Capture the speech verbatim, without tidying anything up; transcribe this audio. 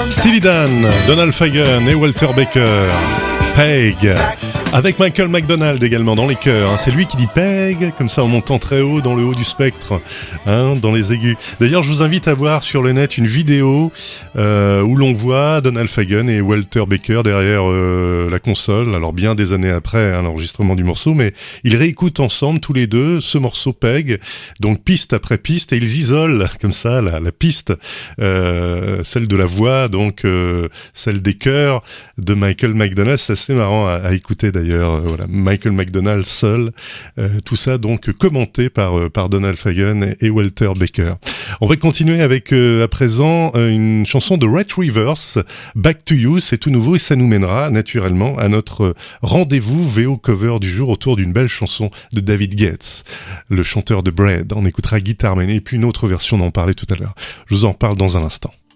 Steely Dan, Donald Fagen et Walter Baker. Peg, avec Michael McDonald également dans les chœurs, hein. C'est lui qui dit Peg, comme ça en montant très haut dans le haut du spectre, hein, dans les aigus. D'ailleurs, je vous invite à voir sur le net une vidéo euh, où l'on voit Donald Fagen et Walter Baker derrière euh, la console, alors bien des années après hein, l'enregistrement du morceau, mais ils réécoutent ensemble tous les deux ce morceau Peg, donc piste après piste, et ils isolent comme ça la, la piste, euh, celle de la voix, donc euh, celle des chœurs de Michael McDonald. C'est assez marrant à, à écouter d'ailleurs, euh, voilà, Michael McDonald seul, euh, tout ça donc commenté par euh, par Donald Fagen et, et Walter Baker. On va continuer avec euh, à présent euh, une chanson de Red Rivers, Back to You, c'est tout nouveau et ça nous mènera naturellement à notre rendez-vous V O cover du jour autour d'une belle chanson de David Gates, le chanteur de Bread. On écoutera Guitar Man et puis une autre version, on en parlait tout à l'heure. Je vous en parle dans un instant.